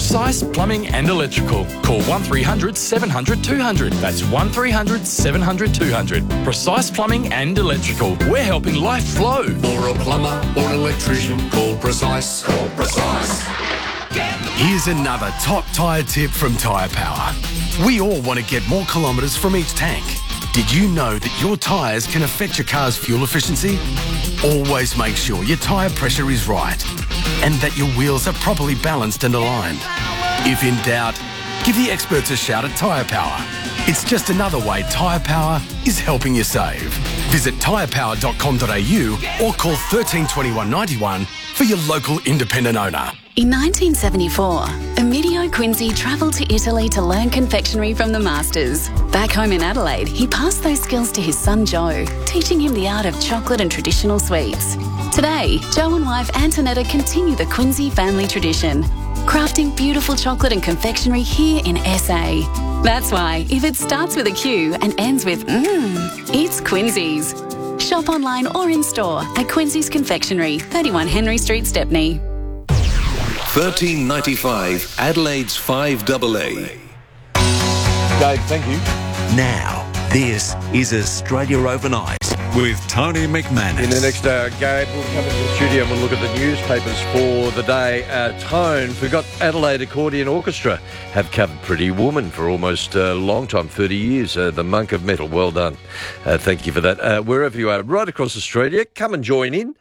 Precise Plumbing and Electrical. Call 1300 700 200. That's 1300 700 200. Precise Plumbing and Electrical. We're helping life flow. For a plumber or an electrician, call Precise. Call Precise. Here's another top tyre tip from Tyre Power. We all want to get more kilometres from each tank. Did you know that your tyres can affect your car's fuel efficiency? Always make sure your tyre pressure is right and that your wheels are properly balanced and aligned. If in doubt, give the experts a shout at Tyre Power. It's just another way Tyre Power is helping you save. Visit tyrepower.com.au or call 13 21 91 for your local independent owner. In 1974, Emilio Quincy travelled to Italy to learn confectionery from the masters. Back home in Adelaide, he passed those skills to his son Joe, teaching him the art of chocolate and traditional sweets. Today, Joe and wife Antonetta continue the Quincy family tradition, crafting beautiful chocolate and confectionery here in SA. That's why, if it starts with a Q and ends with it's Quincy's. Shop online or in store at Quincy's Confectionery, 31 Henry Street, Stepney. 1395 Adelaide's 5AA. Dave, thank you. Now, this is Australia Overnight with Tony McManus. In the next hour, Gabe will come into the studio and we'll look at the newspapers for the day. Tone, we've got Adelaide Accordion Orchestra have covered Pretty Woman for almost a long time, 30 years. The Monk of Metal, well done. Thank you for that. Wherever you are, right across Australia, come and join in.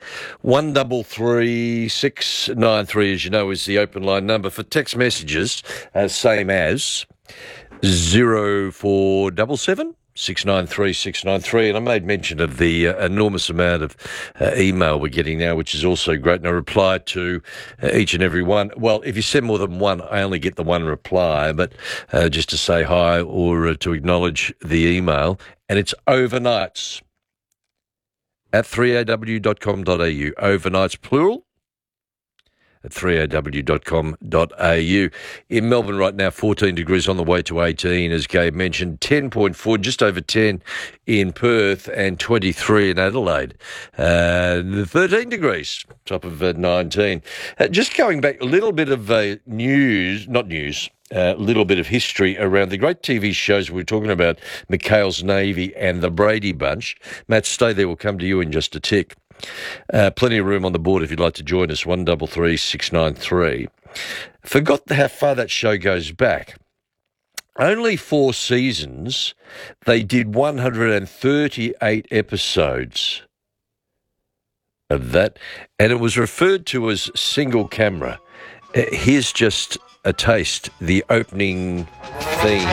133693, as you know, is the open line number for text messages, same as 0477 693 693, and I made mention of the enormous amount of email we're getting now, which is also great, and I reply to each and every one. Well, if you send more than one, I only get the one reply, but just to say hi or to acknowledge the email, and it's overnights at 3aw.com.au, overnights plural, at 3aw.com.au. In Melbourne right now, 14 degrees on the way to 18, as Gabe mentioned, 10.4, just over 10 in Perth, and 23 in Adelaide. 13 degrees, top of 19. Just going back, a little bit of a little bit of history around the great TV shows we were talking about, McHale's Navy and The Brady Bunch. Matt, stay there. We'll come to you in just a tick. Plenty of room on the board if you'd like to join us, 133693. Forgot how far that show goes back. Only 4 seasons. They did 138 episodes of that, and it was referred to as single camera. Here's just a taste, the opening theme.